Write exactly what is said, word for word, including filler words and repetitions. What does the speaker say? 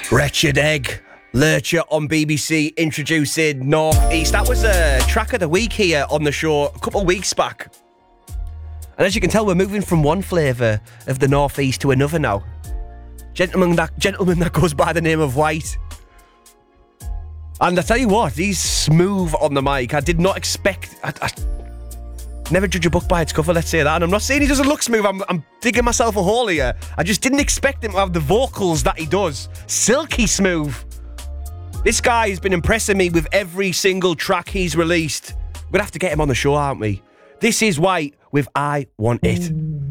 Wretched Egg, Lurcher on B B C, introducing North East. That was a track of the week here on the show a couple of weeks back. And as you can tell, we're moving from one flavour of the North East to another now. Gentleman that, gentleman that goes by the name of White. And I tell you what, he's smooth on the mic. I did not expect... I, I never judge a book by its cover, let's say that. And I'm not saying he doesn't look smooth. I'm, I'm digging myself a hole here. I just didn't expect him to have the vocals that he does. Silky smooth. This guy has been impressing me with every single track he's released. We're going to have to get him on the show, aren't we? This is White with I Want It.